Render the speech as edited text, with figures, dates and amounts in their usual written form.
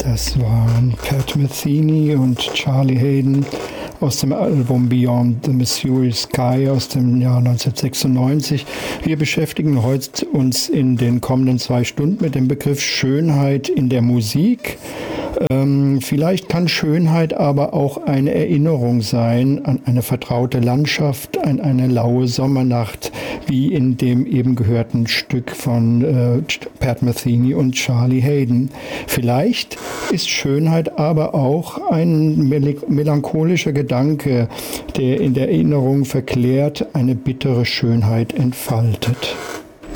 Das waren Pat Metheny und Charlie Haden aus dem Album Beyond the Missouri Sky aus dem Jahr 1996. Wir beschäftigen uns in den kommenden 2 Stunden mit dem Begriff Schönheit in der Musik. Vielleicht kann Schönheit aber auch eine Erinnerung sein an eine vertraute Landschaft, an eine laue Sommernacht, wie in dem eben gehörten Stück von Pat Metheny und Charlie Haden. Vielleicht ist Schönheit aber auch ein melancholischer Gedanke, der in der Erinnerung verklärt eine bittere Schönheit entfaltet.